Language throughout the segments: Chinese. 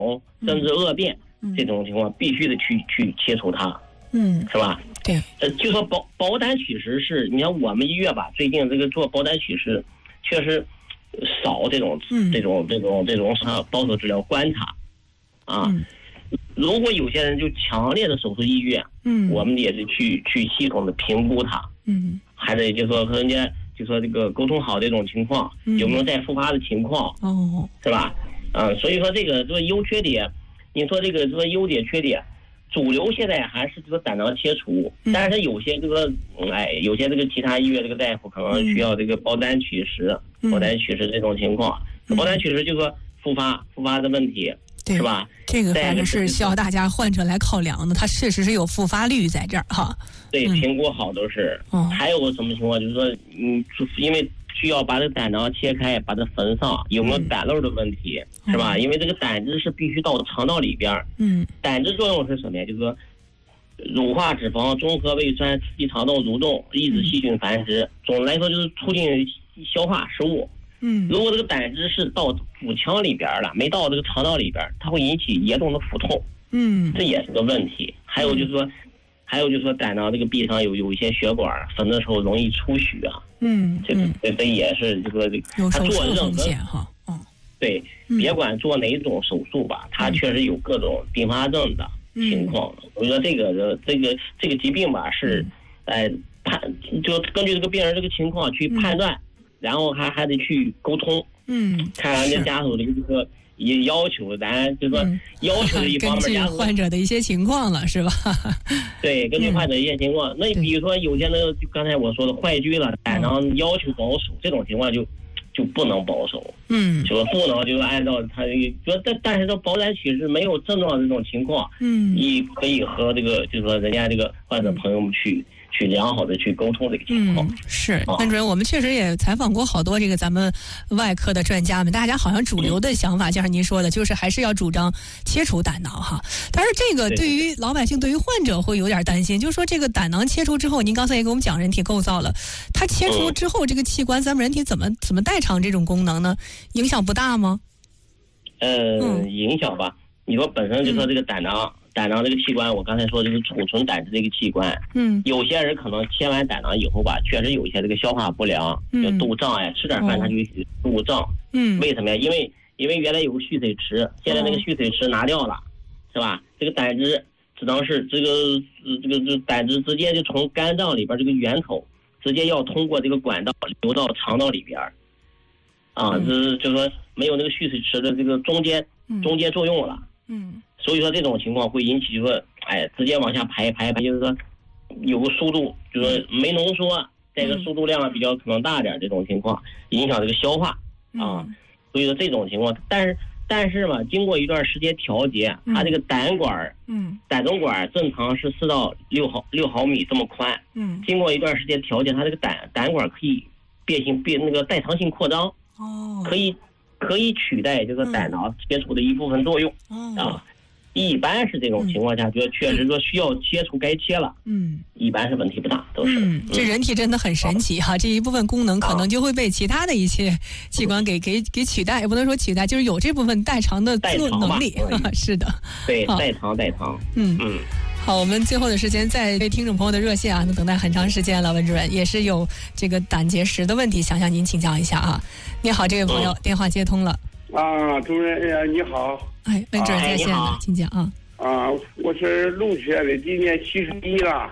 甚至恶变，这种情况必须得去切除它，是吧？ 对， 就说保胆取石是，你看我们医院吧，最近这个做保胆取石确实少这种保守治疗观察啊。如果有些人就强烈的手术意愿，我们也是去系统的评估他，还得就说和人家就说这个沟通好这种情况，有没有再复发的情况，是吧？所以说这个优缺点，你说这个优点缺点，主流现在还是这个胆囊切除，但是有些有些这个其他医院这个大夫可能需要这个保胆取石，这种情况，保胆取石就说复发的问题。是吧？ 这个反正是需要大家患者来考量的，它确实是有复发率在这儿哈。 对，评估好都是。还有个什么情况，就是说，因为需要把这个胆囊切开，把它缝上，有没有胆漏的问题，是吧？因为这个胆汁是必须到肠道里边。胆汁作用是什么呀？就是说，乳化脂肪、中和胃酸、刺激肠道蠕动、抑制细菌繁殖。总的来说，就是促进消化食物。如果这个胆汁是到腹腔里边了，没到这个肠道里边，它会引起严重的腹痛。这也是个问题。还有就是说胆囊这个壁上有一些血管，缝的时候容易出血啊。这也是这个他做任何对，别管做哪种手术吧，它确实有各种并发症的情况。我觉得这个疾病吧是，就根据这个病人这个情况去判断。然后还得去沟通，看人家家属的这个要求，咱就说要求的一方面， 根据患者的一些情况了，是吧？对， 根据患者一些情况。那比如说有些呢，刚才我说的坏疽了，胆囊要求保守，这种情况就不能保守，就说不能就是按照他但是说保胆取石没有症状的这种情况，你可以和这个就是说人家这个患者朋友们去良好的去沟通这个情况。 是，范主任，我们确实也采访过好多这个咱们外科的专家们，大家好像主流的想法，就像您说的，就是还是要主张切除胆囊哈。但是这个对于老百姓、对于患者会有点担心，就是说这个胆囊切除之后，您刚才也给我们讲人体构造了，它切除之后这个器官咱们人体怎么代偿这种功能呢？影响不大吗？ 影响吧。你说本身就说这个胆囊这个器官，我刚才说就是储存胆汁这个器官，有些人可能切完胆囊以后吧，确实有一些这个消化不良，就肚胀呀，吃点饭他就肚胀，为什么呀？因为原来有个蓄水池，现在那个蓄水池拿掉了，是吧？这个胆汁只能是这个胆汁直接就从肝脏里边这个源头，直接要通过这个管道流到肠道里边，就是说没有那个蓄水池的这个中间作用了，所以说这种情况会引起就说，直接往下排，就是说有个速度，就是说没浓缩，这个速度量比较可能大点，这种情况影响这个消化所以说这种情况，但是嘛，经过一段时间调节，它这个胆中管正常是4到6毫米这么宽，经过一段时间调节，它这个胆管可以变那个代偿性扩张，可以取代就是胆囊切除的一部分作用一般是这种情况下，觉得确实说需要切除该切了，一般是问题不大，都是。 这人体真的很神奇哈，这一部分功能可能就会被其他的一些器官给取代，也不能说取代，就是有这部分代偿的能力。是的， 对，代偿。 好，我们最后的时间在为听众朋友的热线啊，等待很长时间了，温主任也是有这个胆结石的问题，想向您请教一下啊。你好，这位朋友，电话接通了。 主任，你好。 温主任在线了，请讲啊。 我是龙穴的，今年71了。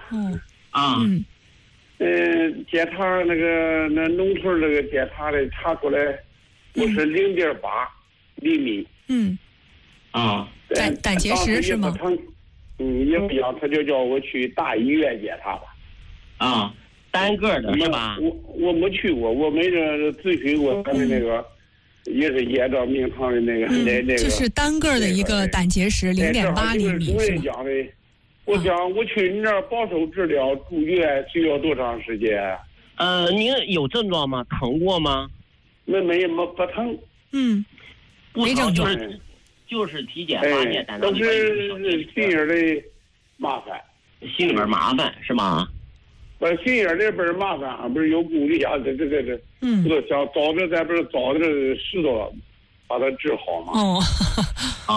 检查那农村那个检查的查出来，我是0.8厘米。 胆结石是吗？ 也不想，他就叫我去大医院检查吧。 单个的是吧？ 我没去过，我没咨询过他的那个。也是沿着明堂的那个就是单个的一个胆结石0.8厘米是吧？ 我想我去你那儿保守治疗住院需要多长时间？ 您有症状吗？疼过吗？ 没不疼。 没症状，就是体检发现胆囊里边有心眼的麻烦。 心里边麻烦是吗？ 心眼里边麻烦，不是有顾虑啊，我想早点咱不是早点知道，把它治好嘛。